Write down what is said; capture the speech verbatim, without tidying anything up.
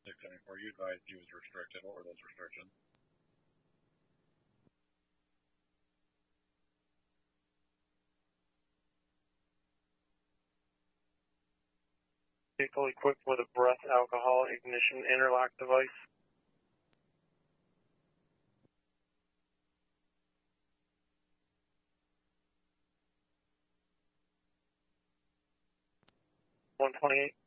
six seventy-four, you advised he was restricted. What were those restrictions? Vehicle equipped with a breath alcohol ignition interlock device. one twenty-eight.